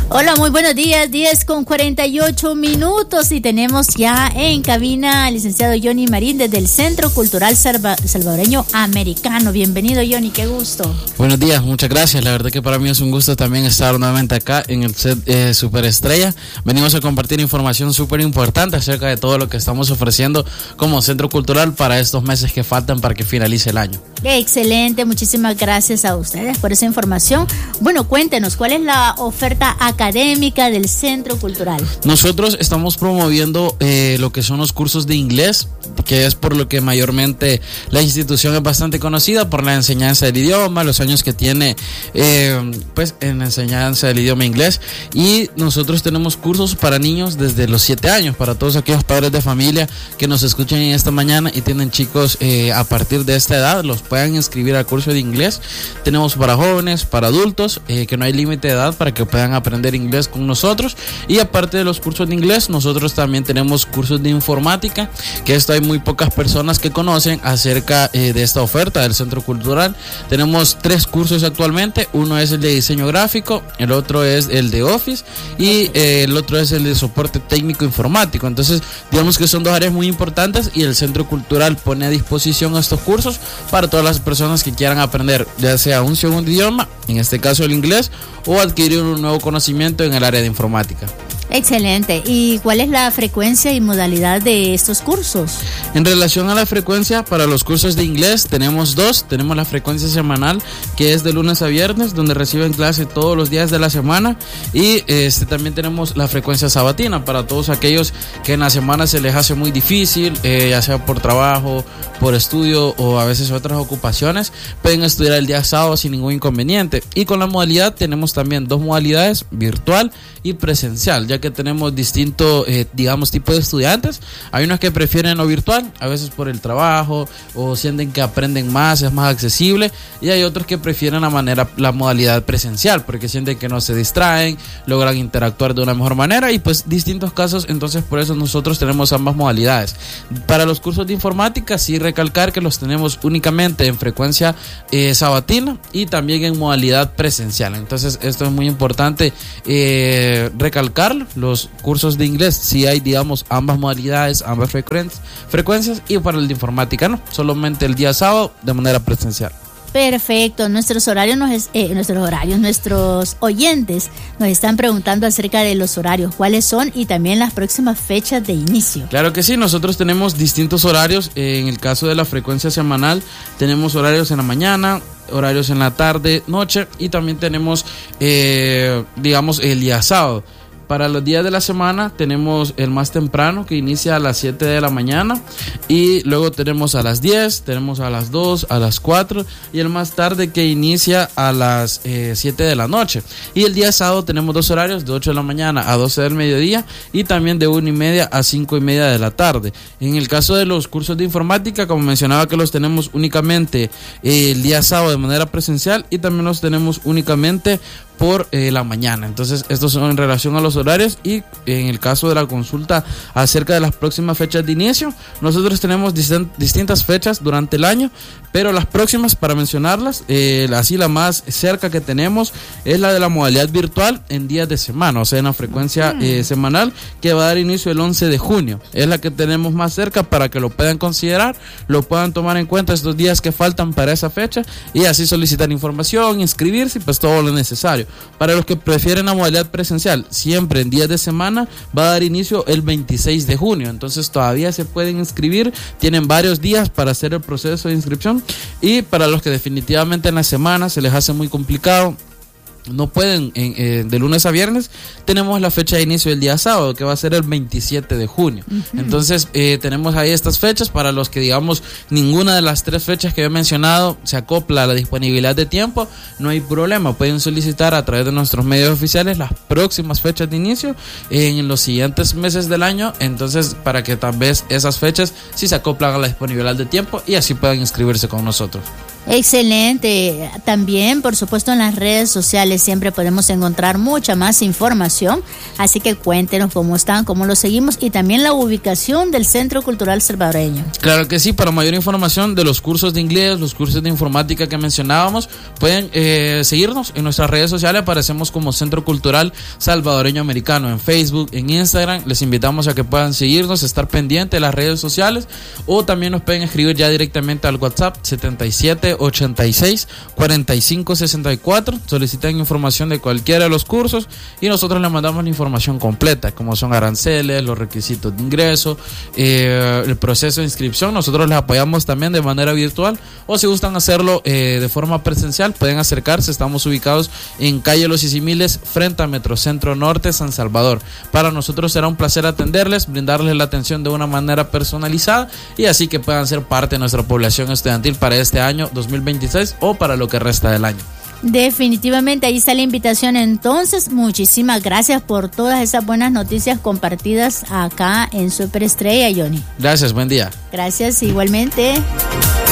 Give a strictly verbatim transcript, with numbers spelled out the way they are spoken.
Hola, muy buenos días, diez con cuarenta y ocho minutos y tenemos ya en cabina al licenciado Johnny Marín desde el Centro Cultural Salva- Salvadoreño Americano. Bienvenido, Johnny, qué gusto. Buenos días, muchas gracias. La verdad que para mí es un gusto también estar nuevamente acá en el set eh, Superestrella. Venimos a compartir información súper importante acerca de todo lo que estamos ofreciendo como Centro Cultural para estos meses que faltan para que finalice el año. Excelente, muchísimas gracias a ustedes por esa información. Bueno, cuéntenos, ¿cuál es la oferta académica del Centro Cultural? Nosotros estamos promoviendo eh, lo que son los cursos de inglés, que es por lo que mayormente la institución es bastante conocida, por la enseñanza del idioma, los años que tiene eh, pues en la enseñanza del idioma inglés. Y nosotros tenemos cursos para niños desde los siete años, para todos aquellos padres de familia que nos escuchan en esta mañana y tienen chicos eh, a partir de esta edad, los puedan inscribir al curso de inglés. Tenemos para jóvenes, para adultos, eh, que no hay límite de edad para que puedan aprender inglés con nosotros. Y aparte de los cursos de inglés, nosotros también tenemos cursos de informática, que esto hay muy pocas personas que conocen acerca eh, de esta oferta del Centro Cultural. Tenemos tres cursos actualmente, uno es el de diseño gráfico, el otro es el de Office y eh, el otro es el de soporte técnico informático. Entonces digamos que son dos áreas muy importantes y el Centro Cultural pone a disposición estos cursos para todas las personas que quieran aprender ya sea un segundo idioma, en este caso el inglés, o adquirir un nuevo conocimiento en el área de informática. Excelente. ¿Y cuál es la frecuencia y modalidad de estos cursos? En relación a la frecuencia, para los cursos de inglés tenemos dos. Tenemos la frecuencia semanal, que es de lunes a viernes, donde reciben clase todos los días de la semana. Y este también tenemos la frecuencia sabatina, para todos aquellos que en la semana se les hace muy difícil, eh, ya sea por trabajo, por estudio o a veces otras ocupaciones, pueden estudiar el día sábado sin ningún inconveniente. Y con la modalidad tenemos también dos modalidades, virtual y presencial, ya que tenemos distintos, eh, digamos, tipos de estudiantes. Hay unos que prefieren lo virtual, a veces por el trabajo o sienten que aprenden más, es más accesible, y hay otros que prefieren la manera, la modalidad presencial, porque sienten que no se distraen, logran interactuar de una mejor manera y pues distintos casos. Entonces por eso nosotros tenemos ambas modalidades. Para los cursos de informática, sí recalcar que los tenemos únicamente en frecuencia eh, sabatina y también en modalidad presencial. Entonces esto es muy importante eh, recalcarlo. Los cursos de inglés sí hay, digamos, ambas modalidades, ambas frecuencias, frecuencias y para el de informática no, solamente el día sábado de manera presencial. Perfecto, nuestros horarios, nos es, eh, nuestros horarios, nuestros oyentes nos están preguntando acerca de los horarios, cuáles son y también las próximas fechas de inicio. Claro que sí, nosotros tenemos distintos horarios. En el caso de la frecuencia semanal, tenemos horarios en la mañana, horarios en la tarde, noche, y también tenemos, eh, digamos, el día sábado. Para los días de la semana tenemos el más temprano, que inicia a las siete de la mañana, y luego tenemos a las diez, tenemos a las dos, a las cuatro, y el más tarde, que inicia a las eh, siete de la noche. Y el día sábado tenemos dos horarios, de ocho de la mañana a doce del mediodía, y también de una y media a cinco y media de la tarde. En el caso de los cursos de informática, como mencionaba, que los tenemos únicamente eh, el día sábado de manera presencial, y también los tenemos únicamente por eh, la mañana. Entonces estos son en relación a los horarios. Y en el caso de la consulta acerca de las próximas fechas de inicio, nosotros tenemos dist- distintas fechas durante el año, pero las próximas, para mencionarlas, eh, así la más cerca que tenemos es la de la modalidad virtual en días de semana, o sea en la frecuencia eh, semanal, que va a dar inicio el once de junio. Es la que tenemos más cerca para que lo puedan considerar, lo puedan tomar en cuenta estos días que faltan para esa fecha, y así solicitar información, inscribirse y pues todo lo necesario. Para los que prefieren la modalidad presencial, siempre en días de semana, va a dar inicio el veintiséis de junio. Entonces todavía se pueden inscribir, tienen varios días para hacer el proceso de inscripción. Y para los que definitivamente en la semana se les hace muy complicado, no pueden en, eh, de lunes a viernes, tenemos la fecha de inicio del día sábado, que va a ser el veintisiete de junio. Uh-huh. Entonces eh, tenemos ahí estas fechas para los que, digamos, ninguna de las tres fechas que he mencionado se acopla a la disponibilidad de tiempo. No hay problema, pueden solicitar a través de nuestros medios oficiales las próximas fechas de inicio en los siguientes meses del año. Entonces, para que tal vez esas fechas sí se acoplan a la disponibilidad de tiempo y así puedan inscribirse con nosotros. Excelente. También, por supuesto, en las redes sociales siempre podemos encontrar mucha más información. Así que cuéntenos cómo están, cómo lo seguimos y también la ubicación del Centro Cultural Salvadoreño. Claro que sí. Para mayor información de los cursos de inglés, los cursos de informática que mencionábamos, pueden eh, seguirnos en nuestras redes sociales. Aparecemos como Centro Cultural Salvadoreño Americano en Facebook, en Instagram. Les invitamos a que puedan seguirnos, estar pendientes de las redes sociales, o también nos pueden escribir ya directamente al WhatsApp setenta y siete ochenta y seis cuarenta y cinco sesenta y cuatro. Solicitan información de cualquiera de los cursos y nosotros les mandamos la información completa, como son aranceles, los requisitos de ingreso, eh, el proceso de inscripción. Nosotros les apoyamos también de manera virtual, o si gustan hacerlo eh, de forma presencial, pueden acercarse. Estamos ubicados en calle Los Isimiles, frente a Metrocentro Norte, San Salvador. Para nosotros será un placer atenderles, brindarles la atención de una manera personalizada y así que puedan ser parte de nuestra población estudiantil para este año dos mil veintiséis o para lo que resta del año. Definitivamente, ahí está la invitación. Entonces, muchísimas gracias por todas esas buenas noticias compartidas acá en Superestrella, Johnny. Gracias, buen día. Gracias, igualmente.